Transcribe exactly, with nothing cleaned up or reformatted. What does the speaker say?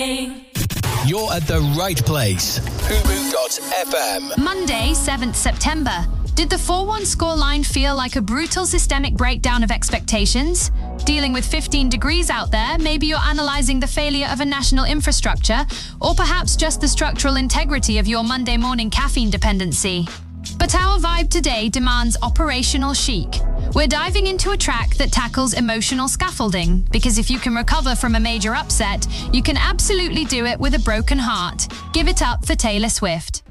morning. You're at the right place. Fubu dot F M. Monday, seventh September. Did the four one scoreline feel like a brutal systemic breakdown of expectations? Dealing with fifteen degrees out there, maybe you're analysing the failure of a national infrastructure, or perhaps just the structural integrity of your Monday morning caffeine dependency. But our vibe today demands operational chic. We're diving into a track that tackles emotional scaffolding, because if you can recover from a major upset, you can absolutely do it with a broken heart. Give it up for Taylor Swift.